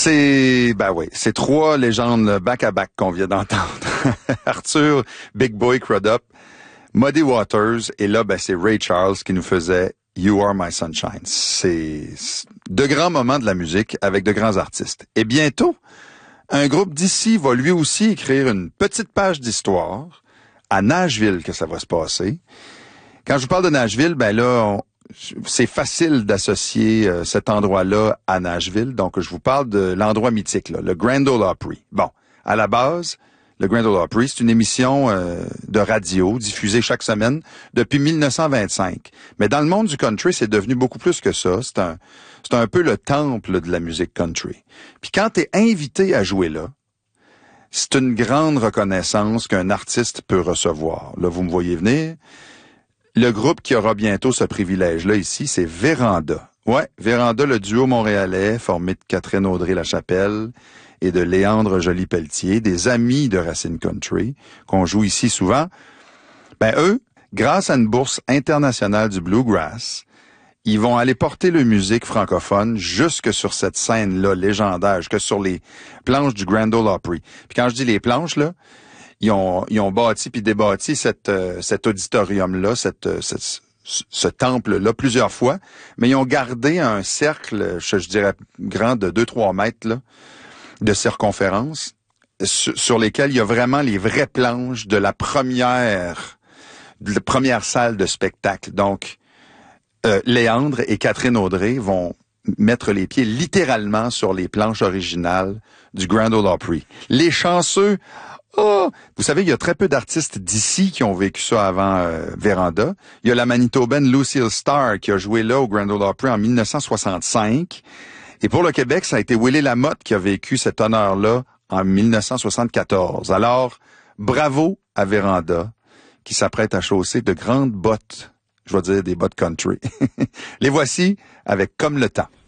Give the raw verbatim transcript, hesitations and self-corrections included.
C'est, ben oui, c'est trois légendes back-à-back qu'on vient d'entendre. Arthur, Big Boy Crudup, Muddy Waters, et là, ben, c'est Ray Charles qui nous faisait You Are My Sunshine. C'est de grands moments de la musique avec de grands artistes. Et bientôt, un groupe d'ici va lui aussi écrire une petite page d'histoire à Nashville que ça va se passer. Quand je vous parle de Nashville, ben là, on, c'est facile d'associer euh, cet endroit-là à Nashville. Donc, je vous parle de l'endroit mythique, là, le Grand Ole Opry. Bon, à la base, le Grand Ole Opry, c'est une émission euh, de radio diffusée chaque semaine depuis mille neuf cent vingt-cinq. Mais dans le monde du country, c'est devenu beaucoup plus que ça. C'est un, c'est un peu le temple de la musique country. Puis quand t'es invité à jouer là, c'est une grande reconnaissance qu'un artiste peut recevoir. Là, vous me voyez venir. Le groupe qui aura bientôt ce privilège-là ici, c'est Véranda. Ouais, Véranda, le duo montréalais formé de Catherine Audrey-Lachapelle et de Léandre Joly-Pelletier, des amis de Racine Country, qu'on joue ici souvent. Ben eux, grâce à une bourse internationale du Bluegrass, ils vont aller porter leur musique francophone jusque sur cette scène-là légendaire, jusque sur les planches du Grand Ole Opry. Puis quand je dis les planches, là, Ils ont, ils ont bâti puis débâti cette, euh, cet auditorium-là, cette, euh, cette, ce temple-là plusieurs fois, mais ils ont gardé un cercle, je, je dirais, grand de deux trois mètres là, de circonférence, sur, sur lesquels il y a vraiment les vraies planches de la première, de la première salle de spectacle. Donc, euh, Léandre et Catherine Audrey vont mettre les pieds littéralement sur les planches originales du Grand Ole Opry. Les chanceux... Oh! Vous savez, il y a très peu d'artistes d'ici qui ont vécu ça avant euh, Véranda. Il y a la Manitobaine Lucille Starr qui a joué là au Grand Ole Opry en mille neuf cent soixante-cinq. Et pour le Québec, ça a été Willie Lamotte qui a vécu cet honneur-là en mille neuf cent soixante-quatorze. Alors, bravo à Véranda qui s'apprête à chausser de grandes bottes, je vais dire des bottes country. Les voici avec Comme le temps.